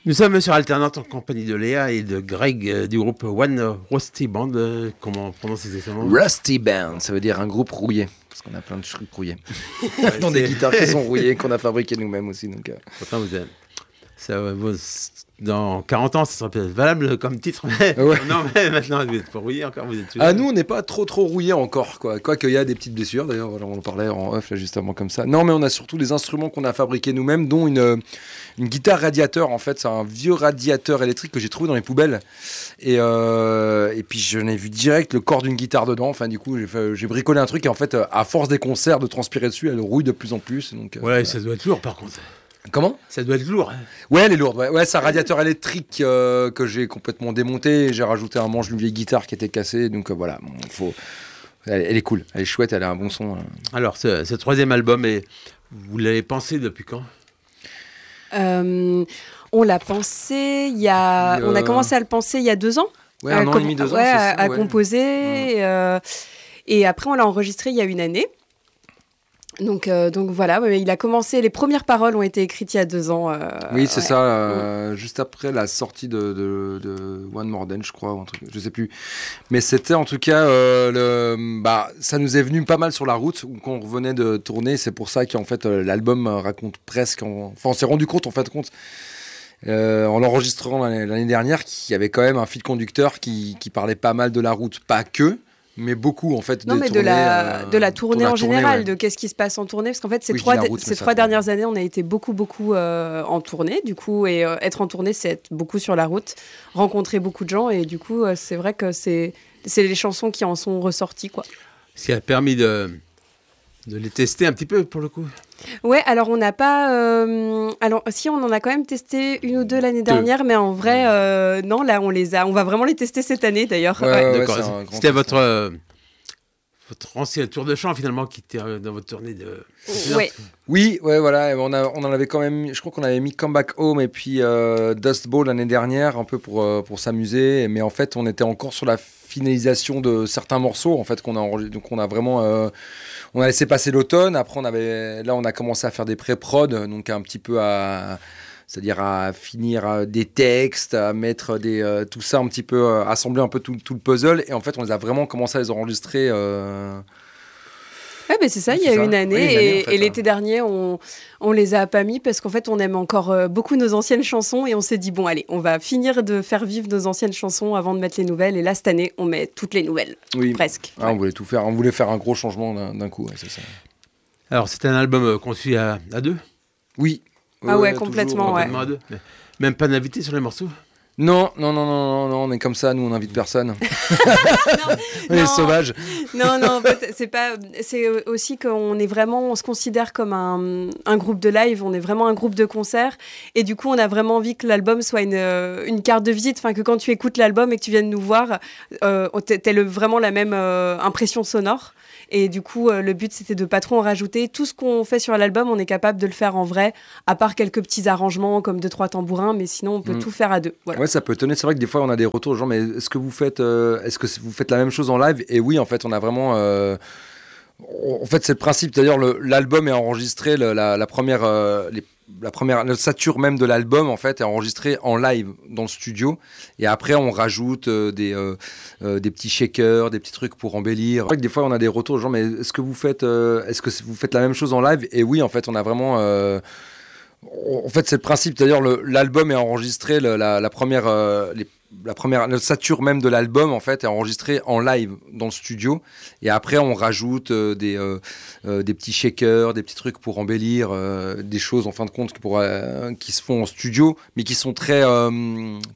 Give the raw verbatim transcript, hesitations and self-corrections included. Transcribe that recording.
Nous sommes sur Alternante en compagnie de Léa et de Greg euh, du groupe One Rusty Band. Euh, comment on prononce exactement ? Rusty Band, ça veut dire un groupe rouillé. Parce qu'on a plein de trucs rouillés. Ouais, Dans c'est- des guitares qui sont rouillées, qu'on a fabriquées nous-mêmes aussi. Donc, euh. Pourtant, vous êtes- ça, euh, vous- dans quarante ans, ça sera peut-être valable comme titre. Mais Ouais. non, mais maintenant, vous êtes pas rouillé encore. Vous êtes Ah, nous, on n'est pas trop trop rouillés encore, quoi. Quoique, il y a des petites blessures, d'ailleurs, voilà, on en parlait en off, là, justement, comme ça. Non, mais on a surtout des instruments qu'on a fabriqués nous-mêmes, dont une, euh, une guitare radiateur, en fait. C'est un vieux radiateur électrique que j'ai trouvé dans les poubelles. Et, euh, et puis, je n'ai vu direct le corps d'une guitare dedans. Enfin, du coup, j'ai, fait- j'ai bricolé un truc, et en fait, euh, à force des concerts, de transpirer dessus, elle rouille de plus en plus. Donc, euh, Ouais, voilà. ça doit être lourd par contre. Comment ? Ça doit être lourd. hein. Ouais, elle est lourde. Ouais, ouais c'est un radiateur électrique euh, que j'ai complètement démonté. J'ai rajouté un manche d'une vieille guitare qui était cassée. Donc euh, voilà, bon, faut... elle, elle est cool, elle est chouette, elle a un bon son. euh. Alors, ce, ce troisième album, est... vous l'avez pensé depuis quand ? Euh, on l'a pensé il y a. Et, On a euh, commencé à le penser il y a deux ans. Ouais, un à an com- et demi, deux ouais, ans, c'est à, ça, à ouais. composer. Ouais. euh, et après, on l'a enregistré il y a une année. Donc, euh, donc voilà, mais il a commencé. Les premières paroles ont été écrites il y a deux ans. euh, Oui, c'est ouais. ça, euh, juste après la sortie de, de, de One More Than, je crois, ou un truc, je sais plus. Mais c'était en tout cas, euh, le, bah, ça nous est venu pas mal sur la route, où quand on revenait de tourner. C'est pour ça qu'en fait, euh, l'album raconte presque. En... Enfin, on s'est rendu compte, en fait, compte. Euh, en l'enregistrant l'année, l'année dernière, qu'il y avait quand même un fil conducteur qui, qui parlait pas mal de la route, pas que, mais beaucoup en fait. Non, des mais de tournées, la, euh, de la tournée pour en la tournée, général, ouais. de qu'est-ce qui se passe en tournée. Parce qu'en fait, ces Oui, je trois, dis la de- route, ces mais trois ça, dernières années, on a été beaucoup, beaucoup euh, en tournée. Du coup, et euh, être en tournée, c'est être beaucoup sur la route, rencontrer beaucoup de gens. Et du coup, euh, c'est vrai que c'est, c'est les chansons qui en sont ressorties, quoi. Ce qui a permis de, de les tester un petit peu pour le coup. Ouais, alors on n'a pas. euh, alors, si, on en a quand même testé une ou deux l'année dernière, mais en vrai, euh, non, là, on les a. On va vraiment les tester cette année, d'ailleurs. Ouais, Ouais. ouais, D'accord. c'est un grand C'était test, votre, hein. euh, votre ancien tour de chant finalement qui était euh, dans votre tournée de. Ouais. Oui, ouais, voilà, et on, a, on en avait quand même, mis- je crois qu'on avait mis Come Back Home et puis euh, Dust Bowl l'année dernière, un peu pour, euh, pour s'amuser, mais en fait, on était encore sur la finalisation de certains morceaux, en fait, qu'on a enregistré, donc on a vraiment, euh, on a laissé passer l'automne, après on avait, là, on a commencé à faire des pré-prod, donc un petit peu à, c'est-à-dire à finir euh, des textes, à mettre des, euh, tout ça un petit peu, euh, assembler un peu tout, tout le puzzle, et en fait, on les a vraiment commencé à les enregistrer. Euh, Ouais, mais c'est ça, Oui, il y a c'est ça. une année. Oui, une année, et, en fait, et l'été dernier, on, on les a pas mis parce qu'en fait, on aime encore euh, beaucoup nos anciennes chansons. Et on s'est dit, bon, allez, on va finir de faire vivre nos anciennes chansons avant de mettre les nouvelles. Et là, cette année, on met toutes les nouvelles. oui. Presque. Ah, on voulait tout faire, on voulait faire un gros changement d'un, d'un coup, ouais, c'est ça. Alors, c'est un album euh, conçu à, à deux. Oui. Ah ouais, toujours, complètement, ouais. Complètement à deux. Mais même pas d'invité sur les morceaux. Non, non, non, non, non, non, on est comme ça, nous on n'invite personne. On est Non. sauvages. Non, non, en fait, c'est pas. C'est aussi qu'on est vraiment, on se considère comme un, un groupe de live. On est vraiment un groupe de concert, et du coup, on a vraiment envie que l'album soit une, euh, une carte de visite. Enfin, que quand tu écoutes l'album et que tu viennes nous voir, euh, t'as t'as le, vraiment la même euh, impression sonore. Et du coup, euh, le but, c'était de pas trop en rajouter. Tout ce qu'on fait sur l'album, on est capable de le faire en vrai, à part quelques petits arrangements comme deux trois tambourins, mais sinon, on peut Mm. tout faire à deux. Voilà. Ouais, ça peut étonner. C'est vrai que des fois on a des retours genre, mais est-ce que vous faites, euh, est-ce que vous faites la même chose en live ? Et oui, en fait, on a vraiment. euh, En fait, c'est le principe. D'ailleurs, le- l'album est enregistré, le- la, la première, euh, les- la première, le sature même de l'album en fait est enregistré en live dans le studio. Et après, on rajoute euh, des, euh, euh, des petits shakers, des petits trucs pour embellir. C'est vrai que des fois, on a des retours genre, mais est-ce que vous faites, euh, est-ce que vous faites la même chose en live ? Et oui, en fait, on a vraiment. euh, En fait, c'est le principe. D'ailleurs, le- l'album est enregistré, le- la, la première, euh, les- la première, le sature même de l'album en fait est enregistré en live dans le studio. Et après, on rajoute euh, des, euh, euh, des petits shakers, des petits trucs pour embellir, euh, des choses en fin de compte qui, pour, euh, qui se font en studio, mais qui sont très, euh,